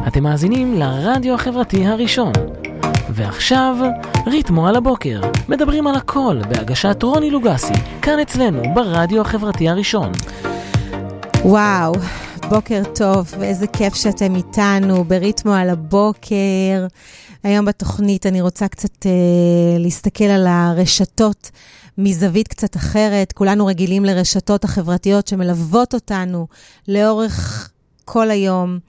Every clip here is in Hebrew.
אתם מאזינים לרדיו החברתי הראשון. ועכשיו, ריתמו על הבוקר. מדברים על הכל בהגשת רוני לוגסי, כאן אצלנו ברדיו החברתי הראשון. וואו, בוקר טוב, ואיזה כיף שאתם איתנו בריתמו על הבוקר. היום בתוכנית אני רוצה קצת להסתכל על הרשתות מזווית קצת אחרת. כולנו רגילים לרשתות החברתיות שמלוות אותנו לאורך כל היום.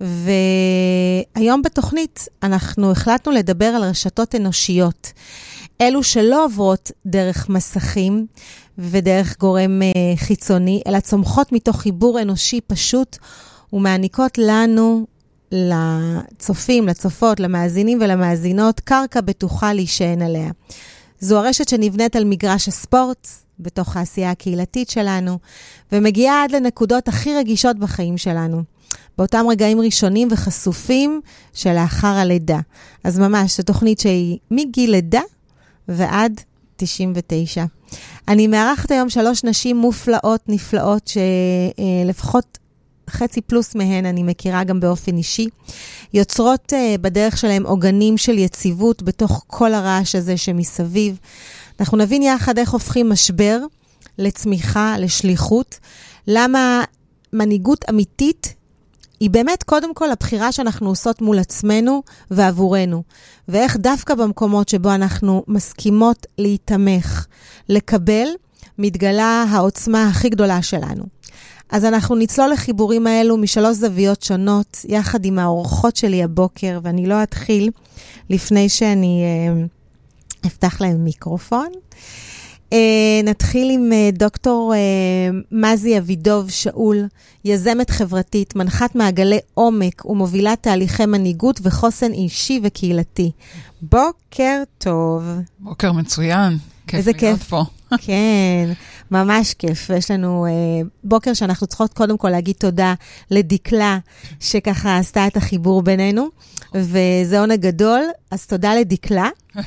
והיום בתוכנית אנחנו החלטנו לדבר על רשתות אנושיות. אלו שלא עוברות דרך מסכים ודרך גורם חיצוני, אלא צומחות מתוך חיבור אנושי פשוט ומעניקות לנו, לצופים, לצופות, למאזינים ולמאזינות, קרקע בטוחה להישען עליה. זו הרשת שנבנית על מגרש הספורט, בתוך העשייה הקהילתית שלנו, ומגיעה עד לנקודות הכי רגישות בחיים שלנו. באותם רגעים ראשונים וחשופים שלאחר הלידה. אז ממש, זו תוכנית שהיא מגיל לידה ועד 99. אני מארחת היום 3 נשים מופלאות, נפלאות, שלפחות חצי פלוס מהן אני מכירה גם באופן אישי. יוצרות בדרך שלהם עוגנים של יציבות בתוך כל הרעש הזה שמסביב. אנחנו נבין יחד איך הופכים משבר לצמיחה, לשליחות. למה מנהיגות אמיתית היא באמת קודם כל הבחירה שאנחנו עושות מול עצמנו ועבורנו. ואיך דווקא במקומות שבו אנחנו מסכימות להתמך, לקבל, מתגלה העוצמה הכי גדולה שלנו. אז אנחנו נצלול לחיבורים האלו משלוש זוויות שונות, יחד עם האורחות שלי הבוקר, ואני לא אתחיל לפני שאני אפתח להם מיקרופון. נתחיל עם דוקטור מזי אבידוב שאול, יזמת חברתית, מנחת מעגלי עומק ומובילת תהליכי מנהיגות וחוסן אישי וקהילתי. בוקר טוב. בוקר מצוין. איזה כיף. פה. כן, ממש כיף. יש לנו בוקר שאנחנו צריכות קודם כל להגיד תודה לדקלה, שככה עשתה את החיבור בינינו, וזה עונג גדול, אז תודה לדקלה.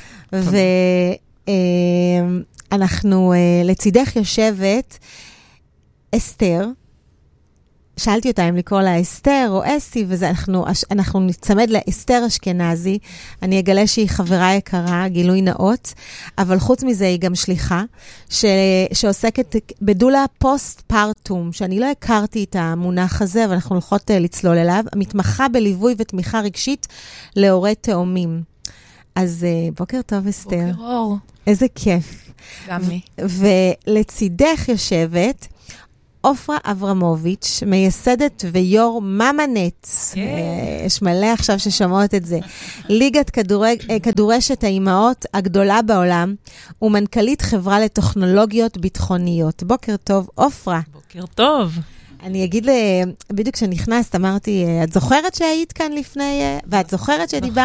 אנחנו לצידך יושבת אסתר, שאלתי אותה אם לקרוא לה אסתר או אסתי, אנחנו נצמד לאסתר אשכנזי, אני אגלה שהיא חברה יקרה, גילוי נאות, אבל חוץ מזה היא גם שליחה, שעוסקת בדולה פוסט-פרטום, שאני לא הכרתי את המונח הזה, אבל אנחנו הולכות לצלול אליו, המתמחה בליווי ותמיכה רגשית להורי תאומים. אז בוקר טוב אסתר. בוקר אור. איזה כיף. גם לי. ולצידך יושבת אופרה אברמוביץ', מייסדת ויור ממנט. יש מלא עכשיו ששמעות את זה. ליגת כדורשת האימהות הגדולה בעולם, ומנכ"לית חברה לטכנולוגיות ביטחוניות. בוקר טוב, אופרה. בוקר טוב. אני אגיד, בדיוק כשנכנסת, אמרתי, את זוכרת שהיית כאן לפני, ואת זוכרת שדיברנו